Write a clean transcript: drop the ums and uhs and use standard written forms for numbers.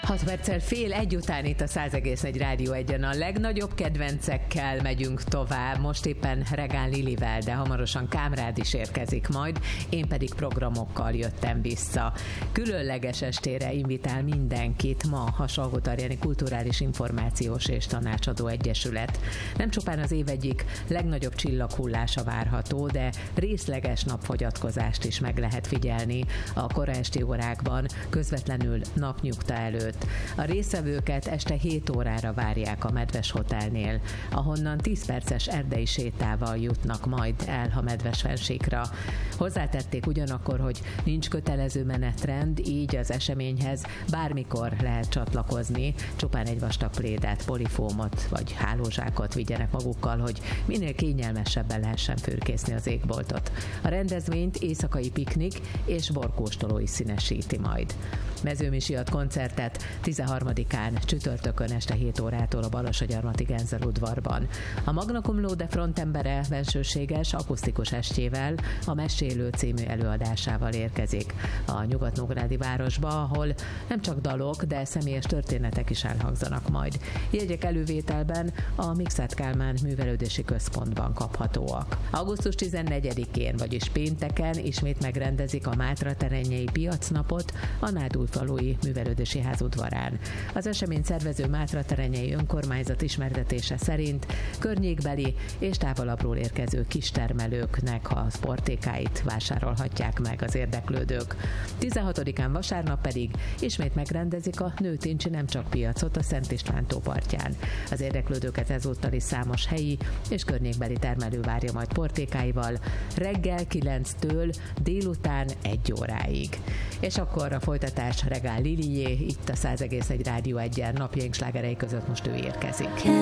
6 perccel fél egy után itt a 100,1 Rádió 1-en a legnagyobb kedvencekkel megyünk tovább. Most éppen Regál Lilivel, de hamarosan Kámrád is érkezik majd. Én pedig programokkal jöttem vissza. Különleges estére invitál mindenkit ma a Salgótarjáni Kulturális Információs és Tanácsadó Egyesület. Nem csupán az év egyik legnagyobb csillaghullása várható, de részleges napfogyatkozást is meg lehet figyelni a kora esti órákban, közvetlenül napnyugta előtt. A résztvevőket este 7 órára várják a Medves Hotelnél, ahonnan 10 perces erdei sétával jutnak majd el a Medves-fennsíkra. Hozzátették ugyanakkor, hogy nincs kötelező menetrend, így az eseményhez bármikor lehet csatlakozni, csupán egy vastag plédát, polifómot vagy hálózsákot vigyenek magukkal, hogy minél kényelmesebben lehessen fürkészni az égboltot. A rendezvényt éjszakai piknik és borkóstoló is színesíti majd. Mezőmisiat koncertet 13-án csütörtökön este 7 órától a Balassagyarmati Genzel udvarban. A Magna Cum Laude frontembere bensőséges akusztikus estjével, a Mesélő című előadásával érkezik a nyugat-nógrádi városba, ahol nem csak dalok, de személyes történetek is elhangzanak majd. Jegyek elővételben a Mikszáth Kálmán Művelődési Központban kaphatóak. Augusztus 14-én, vagyis pénteken ismét megrendezik a Mátraterenyei piacnapot a Nádújfalui Művelődési Ház udvarán. Az esemény szervező Mátraterenyei önkormányzat ismertetése szerint környékbeli és távolabbról érkező kistermelőknek a sportékáit vásárolhatják meg az érdeklődők. 16-án vasárnap pedig ismét megrendezik a Nőtincsi Nem Csak piacot a Szent István tó partján. Az érdeklődőket ezúttal is számos helyi és környékbeli termelő várja majd portékáival reggel 9-től délután 1 óráig. És akkor a folytatás Regál Lilié, itt a 100,1 Rádió 1-en napjaink slágerei között most ő érkezik.